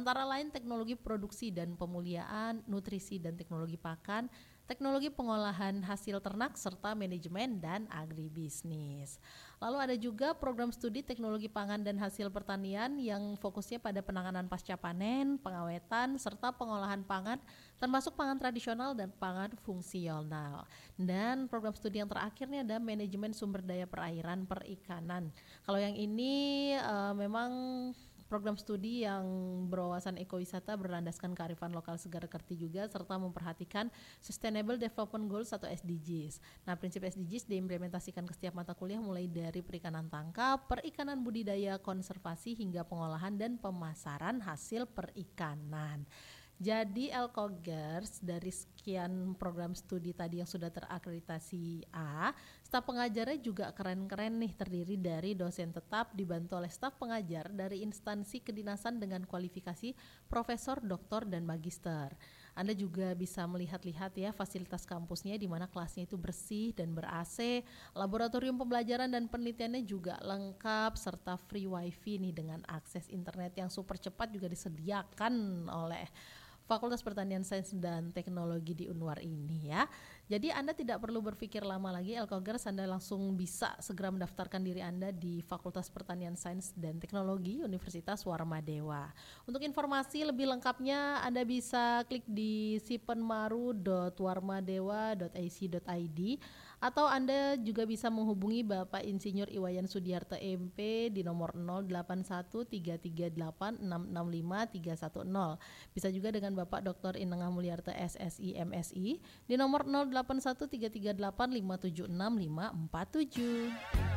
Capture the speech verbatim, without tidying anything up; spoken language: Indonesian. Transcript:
Antara lain teknologi produksi dan pemuliaan, nutrisi dan teknologi pakan, teknologi pengolahan hasil ternak, serta manajemen dan agribisnis. Lalu ada juga program studi teknologi pangan dan hasil pertanian yang fokusnya pada penanganan pasca panen, pengawetan, serta pengolahan pangan, termasuk pangan tradisional dan pangan fungsional. Dan program studi yang terakhirnya ada manajemen sumber daya perairan perikanan. Kalau yang ini uh, memang program studi yang berwawasan ekowisata berlandaskan kearifan lokal Segara Kerti juga, serta memperhatikan Sustainable Development Goals atau S D Gs. Nah, prinsip S D Gs diimplementasikan ke setiap mata kuliah mulai dari perikanan tangkap, perikanan budidaya, konservasi, hingga pengolahan dan pemasaran hasil perikanan. Jadi Elkogers, dari sekian program studi tadi yang sudah terakreditasi A, staf pengajarnya juga keren-keren nih, terdiri dari dosen tetap dibantu oleh staf pengajar dari instansi kedinasan dengan kualifikasi profesor, doktor, dan magister. Anda juga bisa melihat-lihat ya fasilitas kampusnya, di mana kelasnya itu bersih dan ber-A C, laboratorium pembelajaran dan penelitiannya juga lengkap, serta free wifi nih dengan akses internet yang super cepat juga disediakan oleh Fakultas Pertanian Sains dan Teknologi di Unwar ini ya. Jadi Anda tidak perlu berpikir lama lagi, Elkogers, Anda langsung bisa segera mendaftarkan diri Anda di Fakultas Pertanian Sains dan Teknologi Universitas Warmadewa. Untuk informasi lebih lengkapnya Anda bisa klik di sipenmaru dot warmadewa dot a c dot i d atau Anda juga bisa menghubungi Bapak Insinyur Iwayan Sudiarto M P di nomor nol delapan satu tiga tiga delapan enam enam lima tiga satu nol. Bisa juga dengan Bapak Doktor Inengah Mulyarta S S I M Si di nomor nol delapan satu tiga tiga delapan lima tujuh enam lima empat tujuh.